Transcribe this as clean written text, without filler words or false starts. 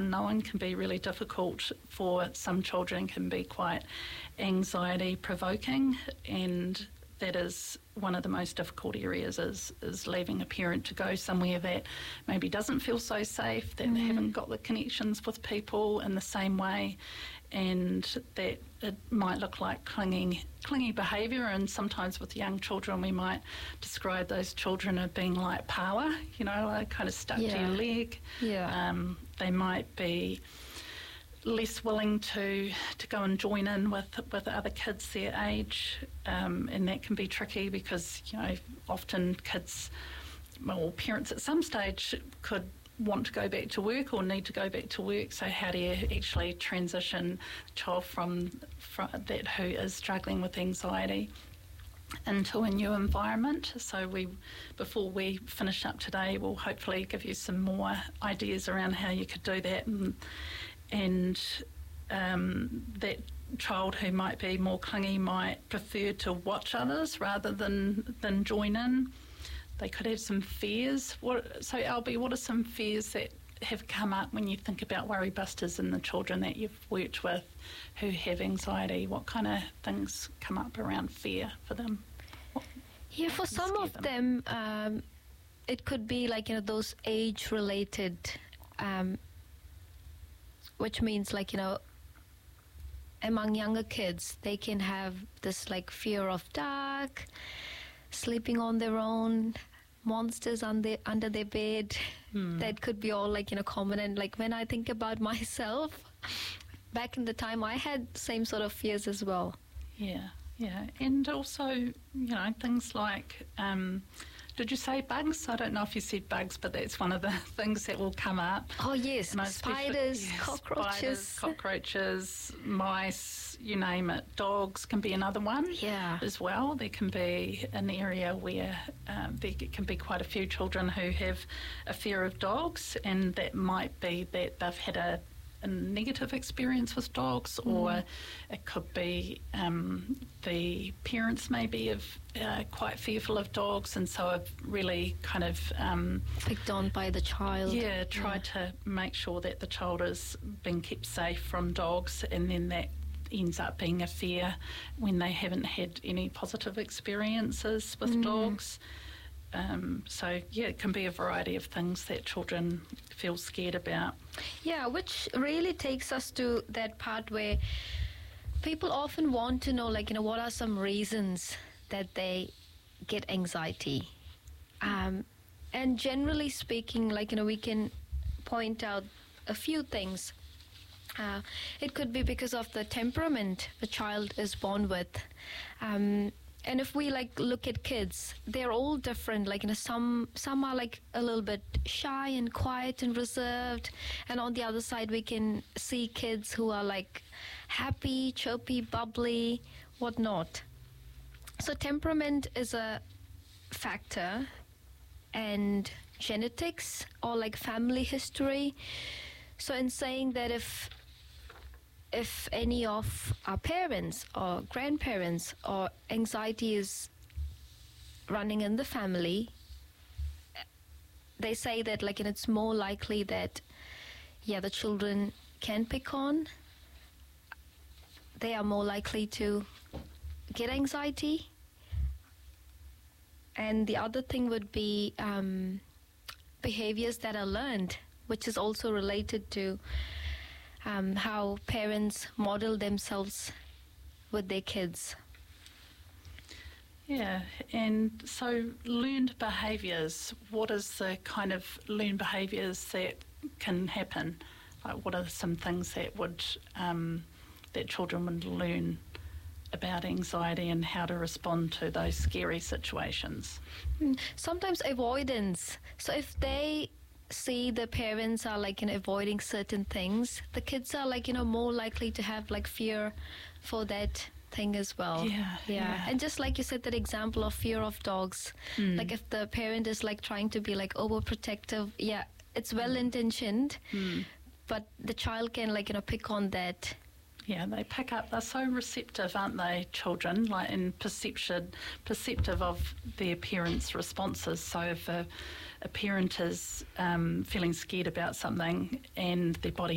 unknown can be really difficult for some children, can be quite anxiety provoking, and that is one of the most difficult areas is leaving a parent to go somewhere that maybe doesn't feel so safe, that they haven't got the connections with people in the same way, and that it might look like clingy behaviour. And sometimes with young children we might describe those children as being like power, like kind of stuck to your leg. They might be less willing to go and join in with other kids their age, and that can be tricky because often kids, parents at some stage could want to go back to work or need to go back to work. So how do you actually transition a child from that who is struggling with anxiety into a new environment? So before we finish up today, we'll hopefully give you some more ideas around how you could do that, and that child who might be more clingy might prefer to watch others rather than join in. They could have some fears. So Albie, what are some fears that have come up when you think about Worry Busters and the children that you've worked with who have anxiety? What kind of things come up around fear for them? For some of them, it could be like those age-related, which means among younger kids, they can have this fear of dark, sleeping on their own, monsters under their bed. That could be all common. And when I think about myself, back in the time I had same sort of fears as well. Yeah. And also, things like, did you say bugs? I don't know if you said bugs, but that's one of the things that will come up. Oh, yes. Spiders, cockroaches, mice, you name it. Dogs can be another one as well. There can be an area where there can be quite a few children who have a fear of dogs, and that might be that they've had a negative experience with dogs, or it could be the parents maybe quite fearful of dogs, and so have really kind of picked on by the child. Tried to make sure that the child is being kept safe from dogs, and then that ends up being a fear when they haven't had any positive experiences with dogs. It can be a variety of things that children feel scared about. Which really takes us to that part where people often want to know, what are some reasons that they get anxiety? And generally speaking, we can point out a few things. It could be because of the temperament the child is born with. And if we look at kids, they're all different. Some are a little bit shy and quiet and reserved, and on the other side we can see kids who are happy, chirpy, bubbly, whatnot. So temperament is a factor, and genetics or family history. So in saying that if any of our parents or grandparents or anxiety is running in the family, they say that it's more likely that the children can pick on, they are more likely to get anxiety. And the other thing would be behaviors that are learned, which is also related to how parents model themselves with their kids. And so learned behaviours, what is the kind of learned behaviours that can happen? What are some things that would that children would learn about anxiety and how to respond to those scary situations? Sometimes avoidance. So if they see the parents are avoiding certain things, the kids are more likely to have fear for that thing as well. And just like you said, that example of fear of dogs, if the parent is trying to be overprotective, it's well intentioned, but the child can pick on that. They pick up. They're so receptive, aren't they, children? And perceptive of their parents' responses. So if a parent is feeling scared about something and their body